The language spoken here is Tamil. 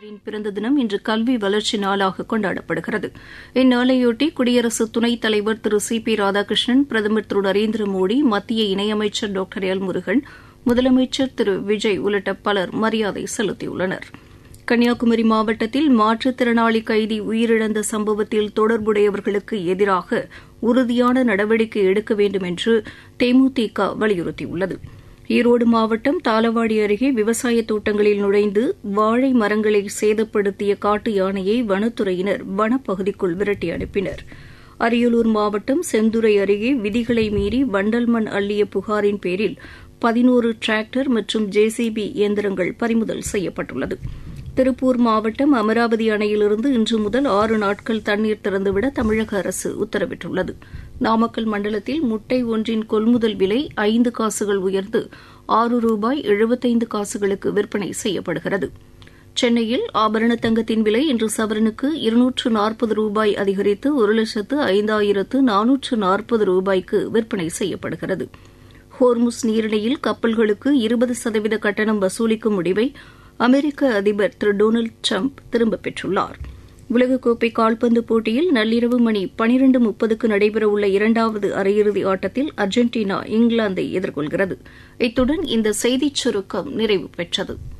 அம்பேத்கரின் பிறந்த தினம் இன்று கல்வி வளர்ச்சி நாளாக கொண்டாடப்படுகிறது. இந்நாளையொட்டி குடியரசு துணைத் தலைவர் திரு சி.பி. ராதாகிருஷ்ணன், பிரதமர் திரு நரேந்திர மோடி, மத்திய இணையமைச்சர் டாக்டர் எல். முருகன், முதலமைச்சர் திரு விஜய் உள்ளிட்ட பலர் மரியாதை செலுத்தியுள்ளனர். கன்னியாகுமரி மாவட்டத்தில் மாற்றுத்திறனாளி கைதி உயிரிழந்த சம்பவத்தில் தொடர்புடையவர்களுக்கு எதிராக உறுதியான நடவடிக்கை எடுக்க வேண்டும் என்று தேமுதிக வலியுறுத்தியுள்ளது. ஈரோடு மாவட்டம் தாளவாடி அருகே விவசாய தோட்டங்களில் நுழைந்து வாழை மரங்களை சேதப்படுத்திய காட்டு யானையை வனத்துறையினர் வனப்பகுதிக்குள் விரட்டி அனுப்பினர். அரியலூர் மாவட்டம் செந்துறை அருகே விதிகளை மீறி வண்டல் மண் அள்ளிய புகாரின் பேரில் 11 டிராக்டர் மற்றும் ஜேசிபி இயந்திரங்கள் பறிமுதல் செய்யப்பட்டுள்ளது. திருப்பூர் மாவட்டம் அமராவதி அணையிலிருந்து இன்று முதல் 6 நாட்கள் தண்ணீர் திறந்துவிட தமிழக அரசு உத்தரவிட்டுள்ளது. நாமக்கல் மண்டலத்தில் முட்டை ஒன்றின் கொள்முதல் விலை 5 காசுகள் உயர்ந்து ₹6.75 விற்பனை செய்யப்படுகிறது. சென்னையில் ஆபரண தங்கத்தின் விலை இன்று சவரனுக்கு ₹240 அதிகரித்து ₹1,05,440 விற்பனை செய்யப்படுகிறது. ஹோர்முஸ் நீரிணையில் கப்பல்களுக்கு 20% கட்டணம் வசூலிக்கும் முடிவை அமெரிக்க அதிபர் திரு டொனால்டு டிரம்ப் திரும்பப் பெற்றுள்ளார். உலகக்கோப்பை கால்பந்து போட்டியில் நள்ளிரவு மணி 12:30க்கு நடைபெறவுள்ள 2வது அரையிறுதி ஆட்டத்தில் அர்ஜென்டினா இங்கிலாந்தை எதிர்கொள்கிறது. இத்துடன் இந்த செய்திச் சுருக்கம் நிறைவு பெற்றது.